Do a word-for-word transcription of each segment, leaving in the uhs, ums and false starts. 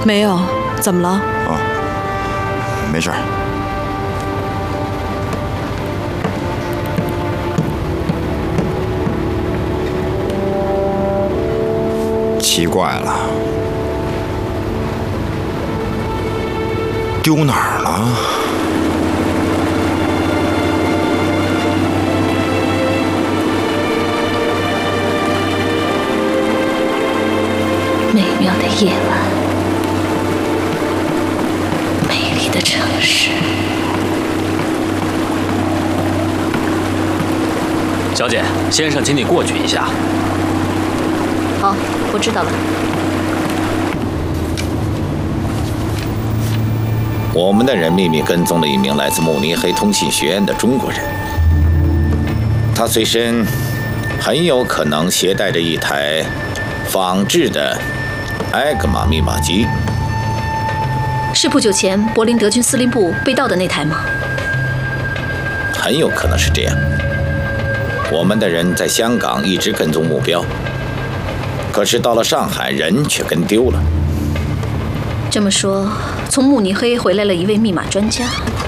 没有，怎么了？ 哦，没事儿。奇怪了，丢哪儿了？ 美妙的夜晚，美丽的城市。 小姐，先生，请你过去一下。 好，我知道了。 我们的人秘密跟踪了一名来自慕尼黑通信学院的中国人，他随身很有可能携带着一台仿制的埃格玛密码机。 是不久前柏林德军司令部被盗的那台吗？ 很有可能是这样。我们的人在香港一直跟踪目标，可是到了上海，人却跟丢了。 这么说，从慕尼黑回来了一位密码专家。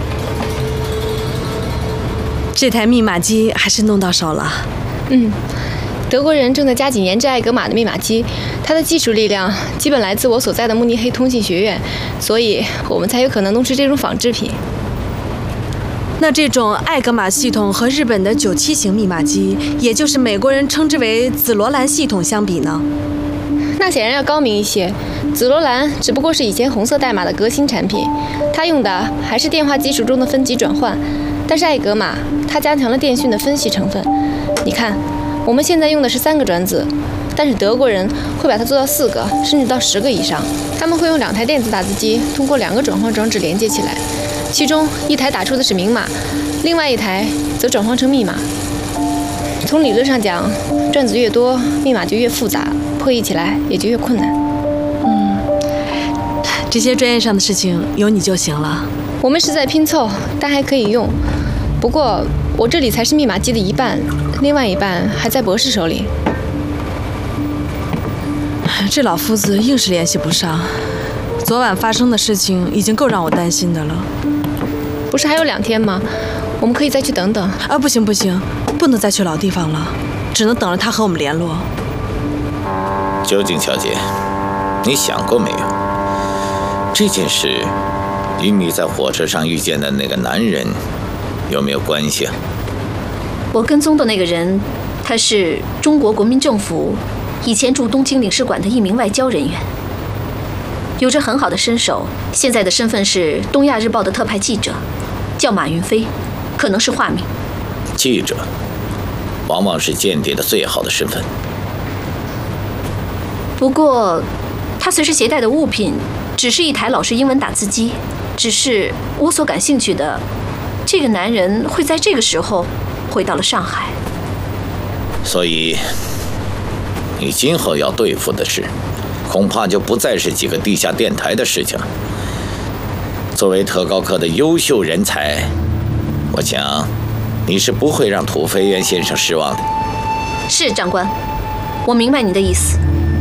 这台密码机还是弄到手了。 嗯，德国人正在加紧研制艾格玛的密码机，它的技术力量基本来自我所在的慕尼黑通信学院，所以我们才有可能弄出这种仿制品。 那这种艾格玛系统和日本的九七型密码机，也就是美国人称之为紫罗兰系统相比呢？ 那显然要高明一些。紫罗兰只不过是以前红色代码的革新产品，它用的还是电话技术中的分级转换，但是艾格玛它加强了电讯的分析成分。你看，我们现在用的是三个转子，但是德国人会把它做到四个，甚至到十个以上。他们会用两台电子打字机通过两个转换装置连接起来，其中一台打出的是明码，另外一台则转换成密码。从理论上讲，转子越多，密码就越复杂，破译起来也就越困难。 嗯，这些专业上的事情有你就行了。 我们是在拼凑，但还可以用。不过我这里才是密码机的一半，另外一半还在博士手里。 这老夫子硬是联系不上。昨晚发生的事情已经够让我担心的了。 不是还有两天吗？我们可以再去等等。 啊，不行不行，不能再去老地方了，只能等着他和我们联络。 究竟小姐，你想过没有，这件事与你在火车上遇见的那个男人有没有关系啊？ 我跟踪的那个人，他是中国国民政府以前驻东京领事馆的一名外交人员，有着很好的身手，现在的身份是《东亚日报》的特派记者，叫马云飞，可能是化名。 记者往往是间谍的最好的身份。 不过他随身携带的物品只是一台老式英文打字机，只是我所感兴趣的，这个男人会在这个时候回到了上海。 所以你今后要对付的事，恐怕就不再是几个地下电台的事情了。作为特高科的优秀人才，我想你是不会让土肥原先生失望的。 是，长官，我明白你的意思。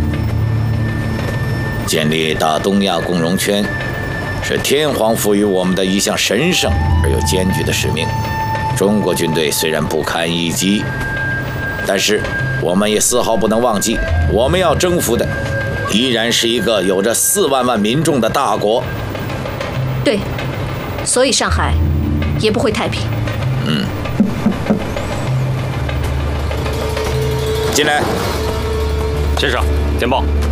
建立大东亚共荣圈是天皇赋予我们的一项神圣而又艰巨的使命。中国军队虽然不堪一击，但是我们也丝毫不能忘记，我们要征服的依然是一个有着四万万民众的大国。 对，所以上海也不会太平。 嗯。进来。 先生，简报。